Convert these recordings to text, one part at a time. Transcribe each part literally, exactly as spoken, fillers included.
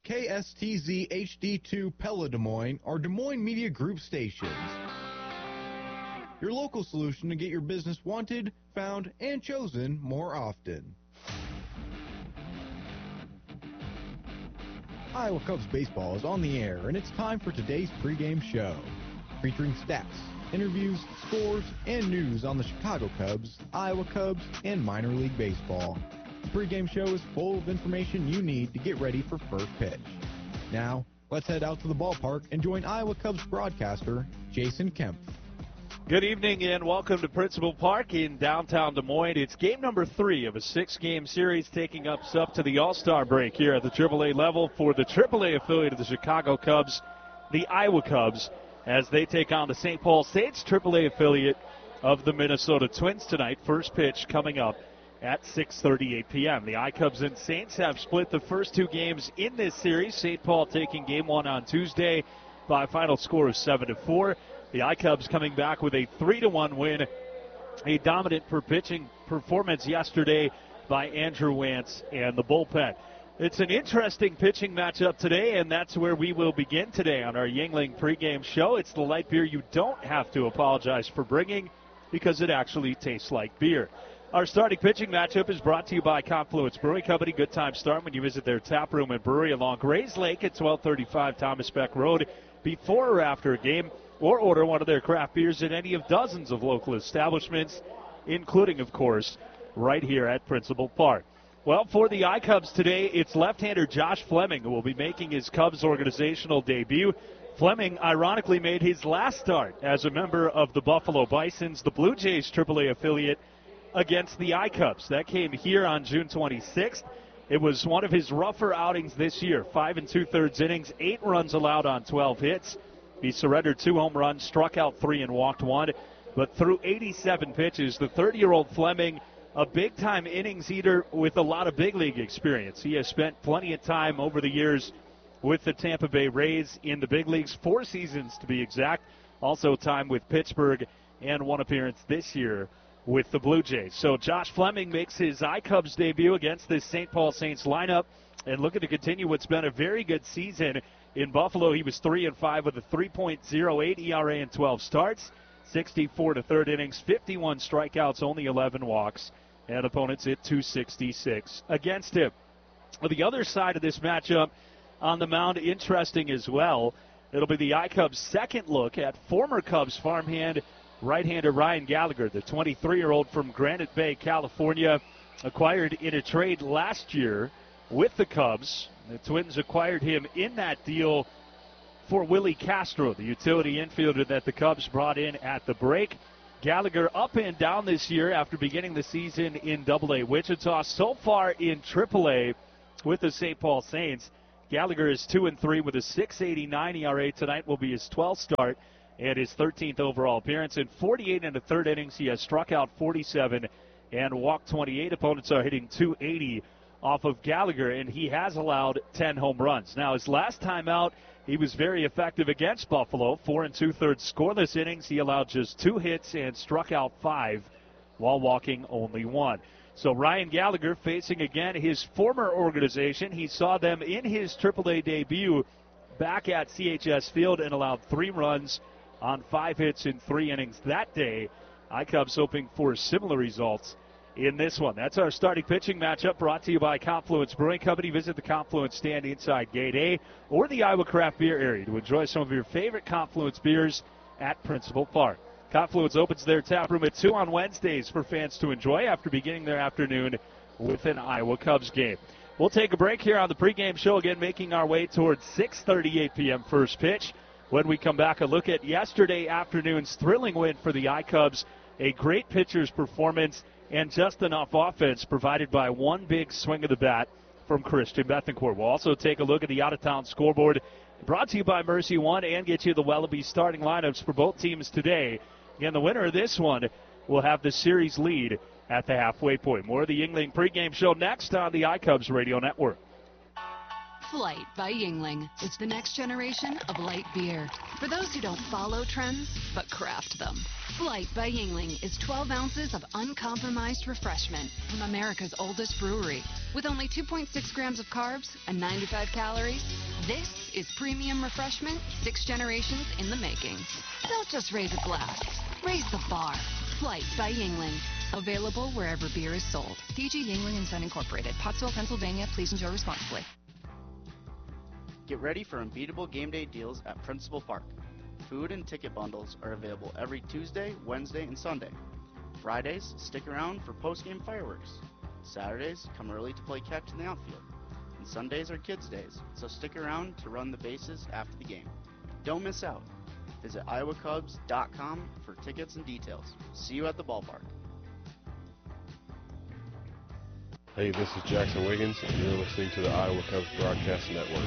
K S T Z H D two Pella Des Moines are Des Moines Media Group stations. Your local solution to get your business wanted, found, and chosen more often. Iowa Cubs baseball is on the air, and it's time for today's pregame show, featuring stats, interviews, scores, and news on the Chicago Cubs, Iowa Cubs, and minor league baseball. The pregame show is full of information you need to get ready for first pitch. Now, let's head out to the ballpark and join Iowa Cubs broadcaster Jason Kemp. Good evening and welcome to Principal Park in downtown Des Moines. It's game number three of a six-game series taking us up to the All-Star break here at the triple A level for the triple A affiliate of the Chicago Cubs, the Iowa Cubs, as they take on the Saint Paul Saints triple A affiliate of the Minnesota Twins tonight. First pitch coming up at six thirty-eight p.m. The I-Cubs and Saints have split the first two games in this series. Saint Paul taking game one on Tuesday by a final score of seven to four. The I-Cubs coming back with a three to one win. A dominant per pitching performance yesterday by Andrew Wantz and the bullpen. It's an interesting pitching matchup today, and that's where we will begin today on our Yuengling pregame show. It's the light beer you don't have to apologize for bringing because it actually tastes like beer. Our starting pitching matchup is brought to you by Confluence Brewing Company. Good time start when you visit their tap room and brewery along Grays Lake at twelve thirty-five Thomas Beck Road before or after a game, or order one of their craft beers at any of dozens of local establishments, including, of course, right here at Principal Park. Well, for the I-Cubs today, it's left-hander Josh Fleming who will be making his Cubs organizational debut. Fleming, ironically, made his last start as a member of the Buffalo Bisons, the Blue Jays triple A affiliate, against the I-Cubs. That came here on June twenty-sixth. It was one of his rougher outings this year. Five and two-thirds innings, eight runs allowed on twelve hits. He surrendered two home runs, struck out three, and walked one. But through eighty-seven pitches, the thirty-year-old Fleming, a big-time innings eater with a lot of big league experience. He has spent plenty of time over the years with the Tampa Bay Rays in the big leagues, four seasons to be exact. Also time with Pittsburgh and one appearance this year with the Blue Jays. So Josh Fleming makes his I-Cubs debut against this Saint Paul Saints lineup and looking to continue what's been a very good season. In Buffalo, he was three and five with a three point oh eight E R A in twelve starts, sixty-four to third innings, fifty-one strikeouts, only eleven walks, and opponents hit two sixty-six against him. On the other side of this matchup, on the mound, interesting as well. It'll be the I-Cubs' second look at former Cubs farmhand right-hander Ryan Gallagher, the twenty-three-year-old from Granite Bay, California, acquired in a trade last year with the Cubs. The Twins acquired him in that deal for Willie Castro, the utility infielder that the Cubs brought in at the break. Gallagher up and down this year after beginning the season in double A Wichita. So far in triple A with the Saint Paul Saints, Gallagher is two and three with a six eighty-nine E R A. Tonight will be his twelfth start and his thirteenth overall appearance. In forty-eight and a third innings, he has struck out forty-seven and walked twenty-eight. Opponents are hitting two eighty off of Gallagher, and he has allowed ten home runs. Now, his last time out, he was very effective against Buffalo. Four and two-thirds scoreless innings. He allowed just two hits and struck out five while walking only one. So Ryan Gallagher facing again his former organization. He saw them in his triple A debut back at C H S Field and allowed three runs on five hits in three innings that day. I-Cubs hoping for similar results in this one. That's our starting pitching matchup brought to you by Confluence Brewing Company. Visit the Confluence stand inside Gate A or the Iowa Craft Beer area to enjoy some of your favorite Confluence beers at Principal Park. Confluence opens their tap room at two on Wednesdays for fans to enjoy after beginning their afternoon with an Iowa Cubs game. We'll take a break here on the pregame show, again making our way towards six thirty-eight p.m. first pitch. When we come back, a look at yesterday afternoon's thrilling win for the I-Cubs, a great pitcher's performance, and just enough offense provided by one big swing of the bat from Christian Bethancourt. We'll also take a look at the out-of-town scoreboard brought to you by Mercy One and get you the Wellaby starting lineups for both teams today. Again, the winner of this one will have the series lead at the halfway point. More of the Yuengling pregame show next on the I-Cubs Radio Network. Flight by Yuengling is the next generation of light beer. For those who don't follow trends, but craft them. Flight by Yuengling is twelve ounces of uncompromised refreshment from America's oldest brewery. With only two point six grams of carbs and ninety-five calories, this is premium refreshment six generations in the making. Don't just raise a glass, raise the bar. Flight by Yuengling. Available wherever beer is sold. D G Yuengling and Son Incorporated, Pottsville, Pennsylvania. Please enjoy responsibly. Get ready for unbeatable game day deals at Principal Park. Food and ticket bundles are available every Tuesday, Wednesday, and Sunday. Fridays, stick around for post-game fireworks. Saturdays, come early to play catch in the outfield. And Sundays are kids' days, so stick around to run the bases after the game. Don't miss out. Visit iowa cubs dot com for tickets and details. See you at the ballpark. Hey, this is Jackson Wiggins, and you're listening to the Iowa Cubs Broadcast Network.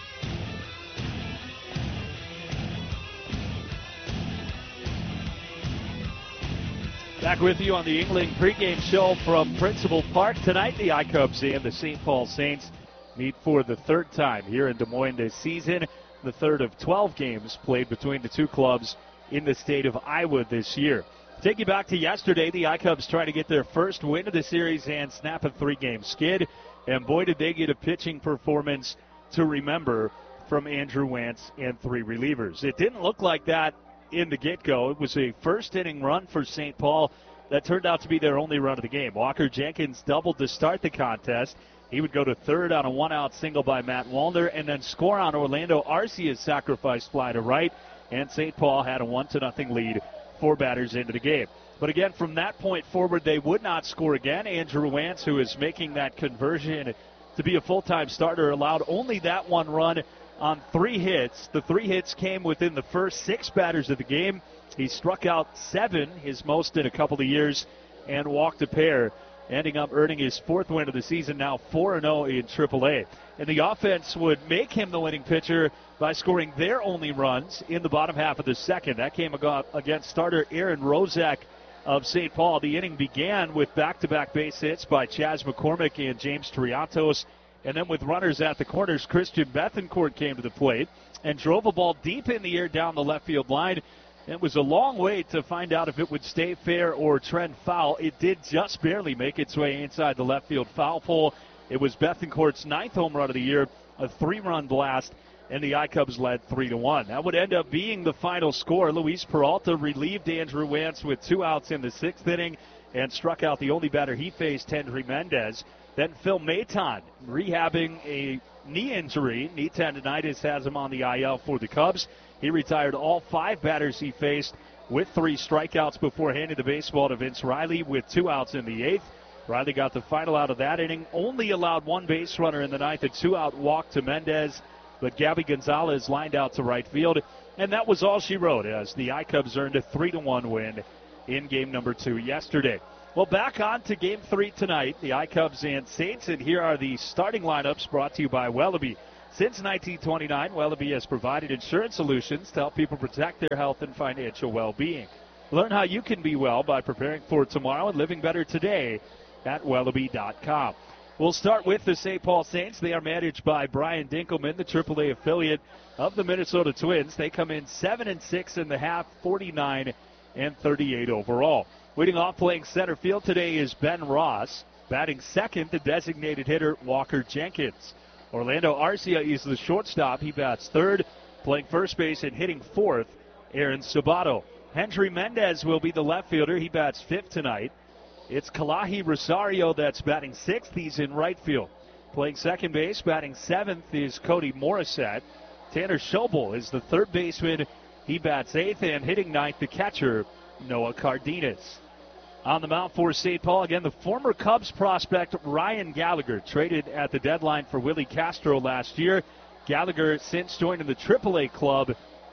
Back with you on the Yuengling pregame show from Principal Park. Tonight, the I-Cubs and the Saint Paul Saints meet for the third time here in Des Moines this season, the third of twelve games played between the two clubs in the state of Iowa this year. Take you back to yesterday, the I-Cubs trying to get their first win of the series and snap a three-game skid, and boy did they get a pitching performance to remember from Andrew Wantz and three relievers. It didn't look like that in the get-go. It was a first-inning run for Saint Paul that turned out to be their only run of the game. Walker Jenkins doubled to start the contest. He would go to third on a one-out single by Matt Wallner and then score on Orlando Arcia's sacrifice fly to right, and Saint Paul had a one to nothing lead four batters into the game. But again, from that point forward, they would not score again. Andrew Wantz, who is making that conversion to be a full-time starter, allowed only that one run on three hits. The three hits came within the first six batters of the game. He struck out seven, his most in a couple of years, and walked a pair, ending up earning his fourth win of the season, now four and oh in triple A. And the offense would make him the winning pitcher by scoring their only runs in the bottom half of the second. That came against starter Aaron Rozak of Saint Paul. The inning began with back-to-back base hits by Chas McCormick and James Triantos. And then with runners at the corners, Christian Bethencourt came to the plate and drove a ball deep in the air down the left field line. It was a long wait to find out if it would stay fair or trend foul. It did just barely make its way inside the left field foul pole. It was Bethencourt's ninth home run of the year, a three-run blast, and the I-Cubs led three to one. That would end up being the final score. Luis Peralta relieved Andrew Wantz with two outs in the sixth inning and struck out the only batter he faced, Hendry Mendez. Then Phil Maton, rehabbing a knee injury. Knee tendonitis has him on the I L for the Cubs. He retired all five batters he faced with three strikeouts before handing the baseball to Vince Riley with two outs in the eighth. Riley got the final out of that inning, only allowed one base runner in the ninth, a two-out walk to Mendez, but Gabby Gonzalez lined out to right field, and that was all she wrote as the I-Cubs earned a three to one win in game number two yesterday. Well, back on to game three tonight, the I-Cubs and Saints, and here are the starting lineups brought to you by Wellaby. Since nineteen twenty-nine, Wellaby has provided insurance solutions to help people protect their health and financial well-being. Learn how you can be well by preparing for tomorrow and living better today at Wellaby dot com. We'll start with the Saint Paul Saints. They are managed by Brian Dinkelman, the triple A affiliate of the Minnesota Twins. They come in seven and six in the half, forty-nine and thirty-eight overall. Leading off playing center field today is Ben Ross. Batting second, the designated hitter Walker Jenkins. Orlando Arcia is the shortstop. He bats third. Playing first base and hitting fourth, Aaron Sabato. Hendry Mendez will be the left fielder. He bats fifth tonight. It's Kalahi Rosario that's batting sixth. He's in right field. Playing second base, batting seventh is Cody Morissette. Tanner Schobel is the third baseman. He bats eighth, and hitting ninth, the catcher, Noah Cardenas. On the mound for Saint Paul, again, the former Cubs prospect Ryan Gallagher, traded at the deadline for Willie Castro last year. Gallagher, since joining the triple A club,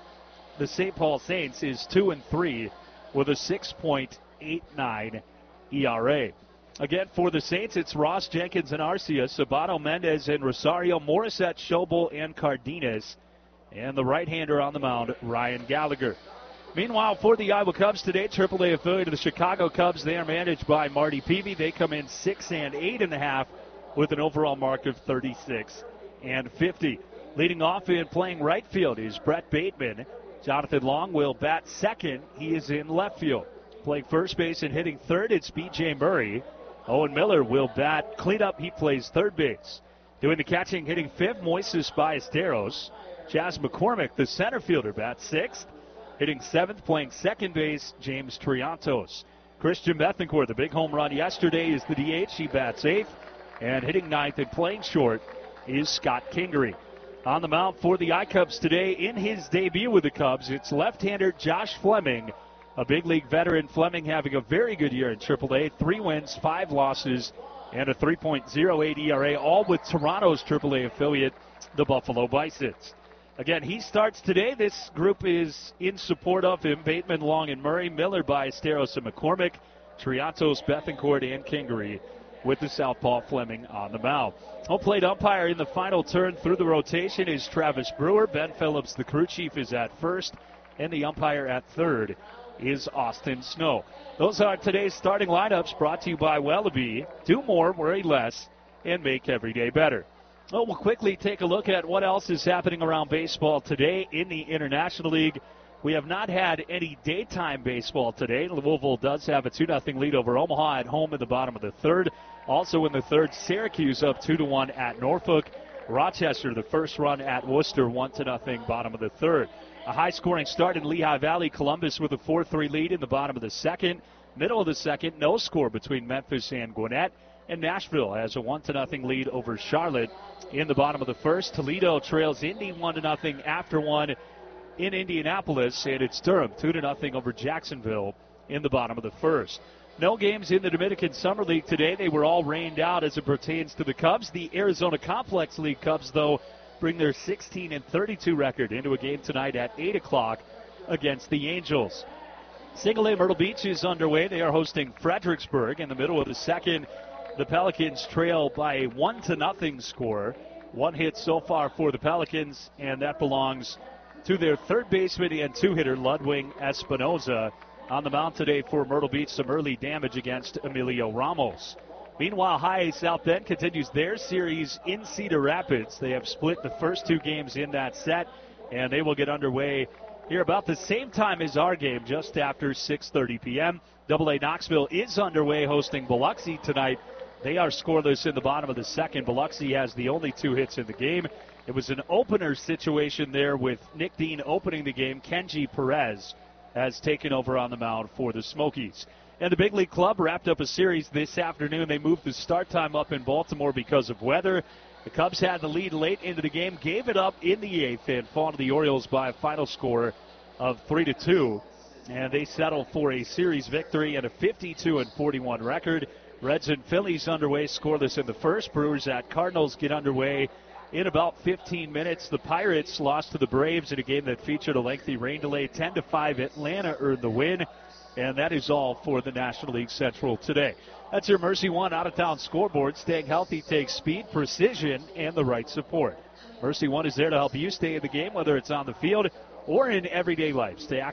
the Saint Paul Saints, is two and three with a six point eight nine E R A. Again, for the Saints, it's Ross, Jenkins, and Arcia, Sabato, Mendez, and Rosario, Morissette, Schobel, and Cardenas. And the right-hander on the mound, Ryan Gallagher. Meanwhile, for the Iowa Cubs today, triple A affiliate of the Chicago Cubs, they are managed by Marty Peavy. They come in six and eight and a half with an overall mark of thirty-six fifty. Leading off and playing right field is Brett Bateman. Jonathan Long will bat second. He is in left field. Playing first base and hitting third, it's B J Murray. Owen Miller will bat cleanup. He plays third base. Doing the catching, hitting fifth, Moises Ballesteros. Chas McCormick, the center fielder, bats sixth. Hitting seventh, playing second base, James Triantos. Christian Bethencourt, the big home run yesterday, is the D H. He bats eighth. And hitting ninth and playing short is Scott Kingery. On the mound for the I-Cubs today, in his debut with the Cubs, it's left-hander Josh Fleming, a big league veteran. Fleming having a very good year in triple A, three wins, five losses, and a three point oh eight E R A, all with Toronto's triple A affiliate, the Buffalo Bisons. Again, he starts today. This group is in support of him. Bateman, Long, and Murray, Miller, Ballesteros, and McCormick, Triantos, Bethencourt, and Kingery, with the southpaw Fleming on the mound. Home plate umpire in the final turn through the rotation is Travis Brewer. Ben Phillips, the crew chief, is at first, and the umpire at third is Austin Snow. Those are today's starting lineups, brought to you by Wellaby. Do more, worry less, and make every day better. Well, we'll quickly take a look at what else is happening around baseball today in the International League. We have not had any daytime baseball today. Louisville does have a two nothing lead over Omaha at home in the bottom of the third. Also in the third, Syracuse up two to one at Norfolk. Rochester, the first run at Worcester, one to nothing, bottom of the third. A high-scoring start in Lehigh Valley. Columbus with a four three lead in the bottom of the second. Middle of the second, no score between Memphis and Gwinnett. And Nashville has a one to nothing lead over Charlotte in the bottom of the first. Toledo trails Indy one to nothing after one in Indianapolis, and it's Durham two to nothing over Jacksonville in the bottom of the first. No games in the Dominican Summer League today. They were all rained out as it pertains to the Cubs. The Arizona Complex League Cubs, though, bring their sixteen and thirty-two record into a game tonight at eight o'clock against the Angels. Single A Myrtle Beach is underway. They are hosting Fredericksburg in the middle of the second. The Pelicans trail by a one to nothing score. One hit so far for the Pelicans, and that belongs to their third baseman and two-hitter, Ludwig Espinoza. On the mound today for Myrtle Beach, some early damage against Emilio Ramos. Meanwhile, High South Bend continues their series in Cedar Rapids. They have split the first two games in that set, and they will get underway here about the same time as our game, just after six thirty p.m. Double A Knoxville is underway, hosting Biloxi tonight. They are scoreless in the bottom of the second. Biloxi has the only two hits in the game. It was an opener situation there with Nick Dean opening the game. Kenji Perez has taken over on the mound for the Smokies. And the Big League Club wrapped up a series this afternoon. They moved the start time up in Baltimore because of weather. The Cubs had the lead late into the game, gave it up in the eighth, and fought to the Orioles by a final score of three to two. And they settle for a series victory and a fifty-two and forty-one record. Reds and Phillies underway, scoreless in the first. Brewers at Cardinals get underway in about fifteen minutes. The Pirates lost to the Braves in a game that featured a lengthy rain delay. ten to five, Atlanta earned the win. And that is all for the National League Central today. That's your Mercy One out-of-town scoreboard. Staying healthy takes speed, precision, and the right support. Mercy One is there to help you stay in the game, whether it's on the field or in everyday life. Stay active.